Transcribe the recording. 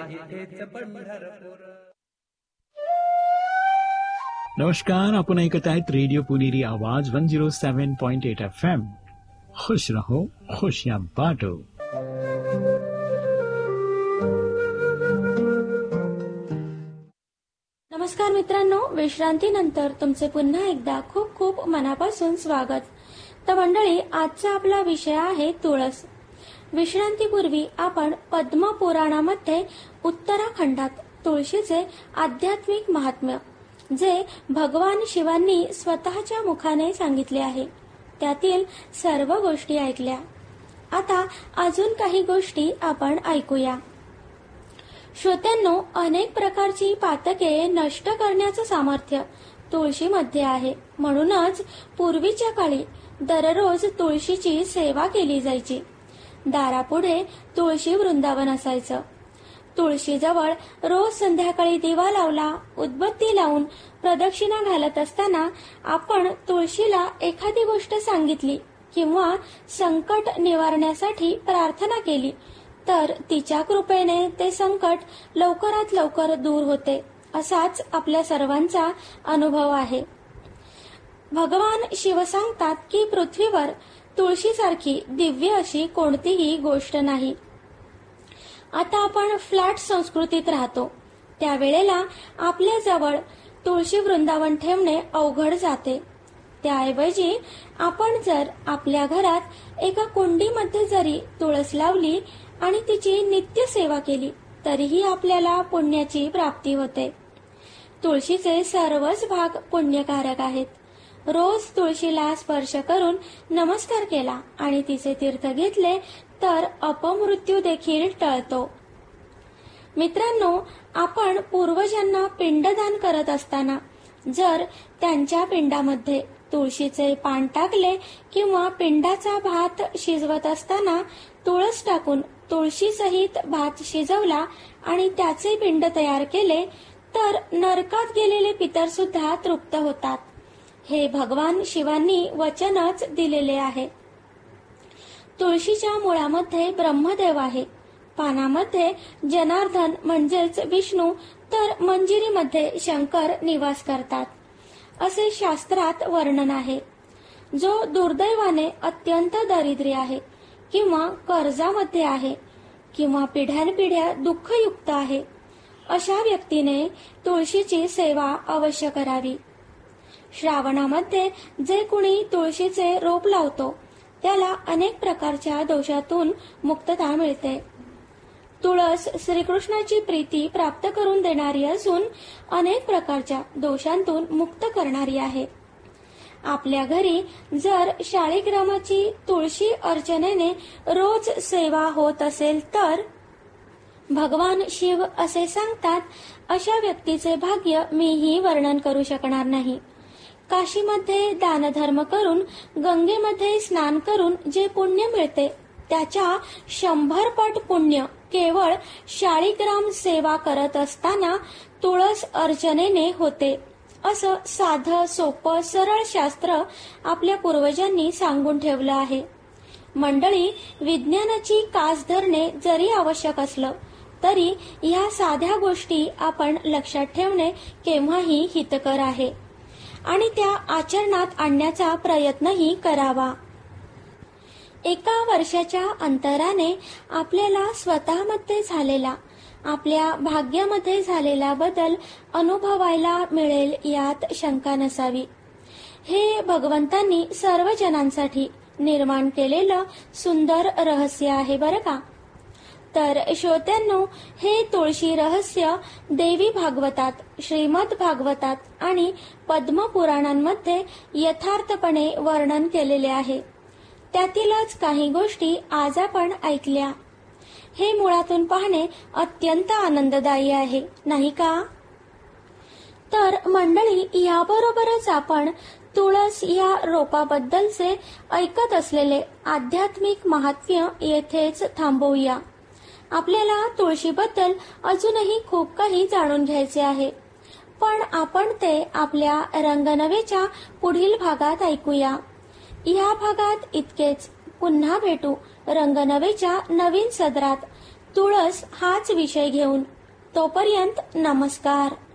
तेच पंढरपूर. नमस्कार, आपण ऐकत आहेत रेडिओ पुणेरी आवाज 107.8 FM. खुश रहो, खुशियां बांटो. नमस्कार मित्रांनो, विश्रांतीनंतर तुमचे पुन्हा एकदा खूप खूप मनापासून स्वागत. तर मंडळी, आजचा आपला विषय आहे तुळस. विश्रांतीपूर्वी आपण पद्म पुराणामध्ये उत्तराखंडात तुळशीचे आध्यात्मिक महात्म्य, जे भगवान शिवांनी स्वतःच्या मुखाने सांगितले आहे, त्यातील सर्व गोष्टी ऐकल्या. आता अजून काही गोष्टी आपण ऐकूया. श्रोत्यांनो, अनेक प्रकारची पातके नष्ट करण्याचं सामर्थ्य तुळशीमध्ये आहे. म्हणूनच पूर्वीच्या काळी दररोज तुळशीची सेवा केली जायची. दारापुढे तुळशी वृंदावन असायचं. तुळशीजवळ रोज संध्याकाळी दिवा लावला, उदबत्ती लावून प्रदक्षिणा घालत असताना आपण तुळशीला एखादी गोष्ट सांगितली किंवा संकट निवारण्यासाठी प्रार्थना केली तर तिच्या कृपेने ते संकट लवकरात लवकर दूर होते, असाच आपल्या सर्वांचा अनुभव आहे. भगवान शिव सांगतात की पृथ्वीवर तुळशीसारखी दिव्य अशी कोणतीही गोष्ट नाही. आता आपण फ्लॅट संस्कृतीत राहतो, त्यावेळेला आपल्या जवळ तुळशी वृंदावन ठेवणे अवघड जाते. त्याऐवजी आपण जर आपल्या घरात एका कुंडीमध्ये जरी तुळस लावली आणि तिची नित्य सेवा केली तरीही आपल्याला पुण्याची प्राप्ती होते. तुळशीचे सर्वच भाग पुण्यकारक आहेत. रोज तुळशीला स्पर्श करून नमस्कार केला आणि तिचे तीर्थ घेतले तर अपमृत्यू देखील टळतो. मित्रांनो, आपण पूर्वजांना पिंडदान करत असताना जर त्यांच्या पिंडामध्ये तुळशीचे पान टाकले किंवा पिंडाचा भात शिजवत असताना तुळस टाकून तुळशी सहित भात शिजवला आणि त्याचे पिंड तयार केले तर नरकात गेलेले पितर सुद्धा तृप्त होतात. हे भगवान शिवांनी वचनच दिलेले आहे. तुळशीच्या मुळामध्ये ब्रह्मदेव आहे, पानामध्ये जनार्दन म्हणजेच विष्णू, तर मंजिरीमध्ये शंकर निवास करतात, असे शास्त्रात वर्णन आहे. जो दुर्दैवाने अत्यंत दारिद्र्य आहे किंवा कर्जामध्ये आहे किंवा पिढ्यानपिढ्या दुःखयुक्त आहे, अशा व्यक्तीने तुळशीची सेवा अवश्य करावी. श्रावणामध्ये जे कुणी तुळशीचे रोप लावतो त्याला अनेक प्रकारच्या दोषातून मुक्तता मिळते. तुळस श्रीकृष्णाची प्रीती प्राप्त करून देणारी असून अनेक प्रकारच्या दोषांतून मुक्त करणारी आहे. आपल्या घरी जर शाळीग्रामाची तुळशी अर्चनेने रोज सेवा होत असेल तर भगवान शिव असे सांगतात, अशा व्यक्तीचे भाग्य मीही वर्णन करू शकणार नाही. काशीमध्ये दानधर्म करून, गंगेमध्ये स्नान करून जे पुण्य मिळते त्याच्या 100 पट पुण्य केवळ शाळीग्राम सेवा करत असताना तुळस अर्चनेने होते, असं साधं सोपं सरळ शास्त्र आपल्या पूर्वजांनी सांगून ठेवलं आहे. मंडळी, विज्ञानाची कास धरणे जरी आवश्यक असलं तरी ह्या साध्या गोष्टी आपण लक्षात ठेवणे केव्हाही हितकर आहे आणि त्या आचरणात आणण्याचा प्रयत्नही करावा. एका वर्षाच्या अंतराने आपल्याला स्वतःमध्ये झालेला, आपल्या भाग्यामध्ये झालेला बदल अनुभवायला मिळेल यात शंका नसावी. हे भगवंतांनी सर्व जनांसाठी निर्माण केलेलं सुंदर रहस्य आहे बरं का. तर श्रोत्यांनो, हे तुळशी रहस्य देवी भागवतात, श्रीमद भागवतात आणि पद्म पुराणांमध्ये यथार्थपणे वर्णन केलेले आहे. त्यातीलच काही गोष्टी आज आपण ऐकल्या. हे मुळातून पाहणे अत्यंत आनंददायी आहे, नाही का? तर मंडळी, याबरोबरच आपण तुळस या रोपाबद्दलचे ऐकत असलेले आध्यात्मिक महात्म्य येथेच थांबवूया. आपल्याला तुळशीबद्दल अजूनही खूप काही जाणून घ्यायचे आहे, पण आपण ते आपल्या रंगनवेच्या पुढील भागात ऐकूया. या भागात इतकेच. पुन्हा भेटू रंगनवेच्या नवीन सदरात. तुळस हाच विषय घेऊन. तोपर्यंत नमस्कार.